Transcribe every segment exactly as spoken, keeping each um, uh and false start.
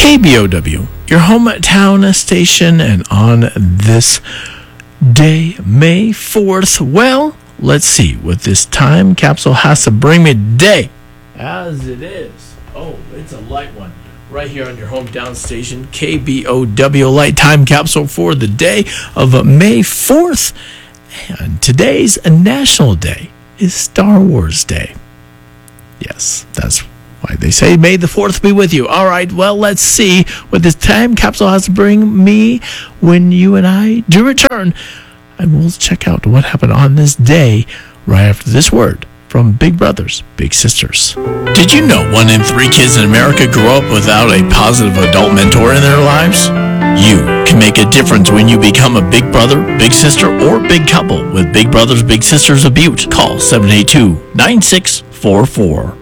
K B O W, your hometown station, and on this day, May fourth, well, let's see what this time capsule has to bring me today. As it is, oh, it's a light one. Right here on your hometown station, K B O W, light time capsule for the day of May fourth. And today's National Day is Star Wars Day. Yes, that's why they say May the fourth be with you. All right, well, let's see what this time capsule has to bring me when you and I do return. And we'll check out what happened on this day right after this word from Big Brothers Big Sisters. Did you know one in three kids in America grow up without a positive adult mentor in their lives? You can make a difference when you become a big brother, big sister, or big couple with Big Brothers Big Sisters of Butte. Call seven eight two, nine six four four.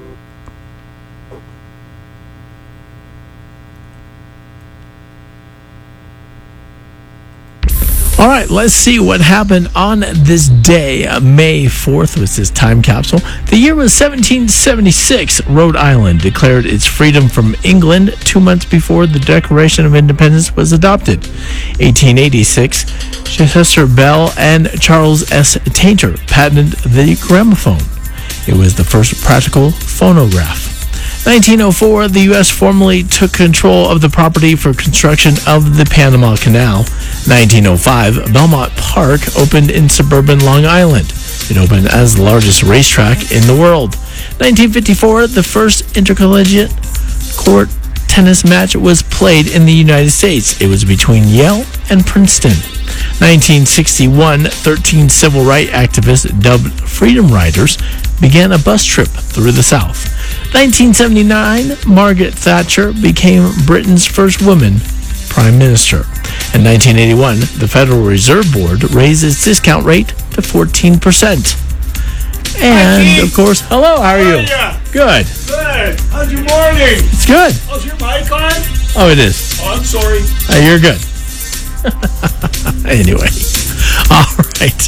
All right, let's see what happened on this day. May fourth was this time capsule. The year was seventeen seventy-six. Rhode Island declared its freedom from England two months before the Declaration of Independence was adopted. eighteen eighty-six, Chester Bell and Charles S. Tainter patented the gramophone. It was the first practical phonograph. nineteen oh four, the U S formally took control of the property for construction of the Panama Canal. nineteen oh five, Belmont Park opened in suburban Long Island. It opened as the largest racetrack in the world. nineteen fifty-four, the first intercollegiate court tennis match was played in the United States. It was between Yale and Princeton. nineteen sixty-one, thirteen civil rights activists dubbed Freedom Riders began a bus trip through the South. nineteen seventy-nine, Margaret Thatcher became Britain's first woman prime minister. In nineteen eighty-one, the Federal Reserve Board raised its discount rate to fourteen percent. And, of course, hello, how are you? How are you? Good. Good. How's your morning? It's good. Oh, is your mic on? Oh, it is. Oh, I'm sorry. Uh, you're good. Anyway, all right.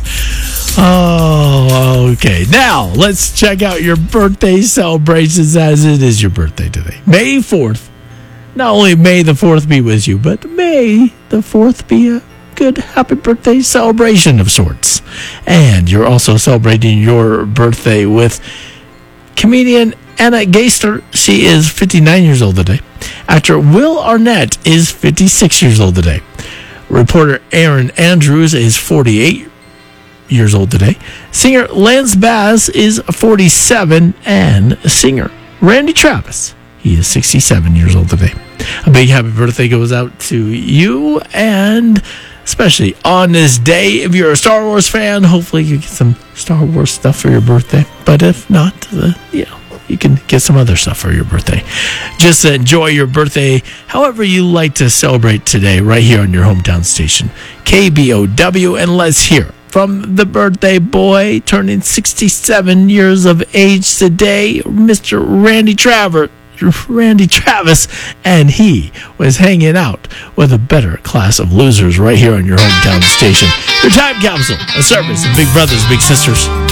Oh, okay. Now, let's check out your birthday celebrations as it is your birthday today. May fourth. Not only May the fourth be with you, but May the fourth be a good happy birthday celebration of sorts. And you're also celebrating your birthday with comedian Anna Gaster. She is fifty-nine years old today. Actor Will Arnett is fifty-six years old today. Reporter Aaron Andrews is forty-eight years old today. Singer Lance Bass is forty-seven, and singer Randy Travis, he is sixty-seven years old today. A big happy birthday goes out to you, and especially on this day, if you're a Star Wars fan, hopefully you get some Star Wars stuff for your birthday. But if not, uh, you know, you can get some other stuff for your birthday. Just enjoy your birthday however you like to celebrate today, right here on your hometown station, K B O W. And let's hear from the birthday boy turning sixty-seven years of age today, Mister Randy Travis. Randy Travis, and he was hanging out with a better class of losers right here on your hometown station. Your time capsule, a service of Big Brothers Big Sisters.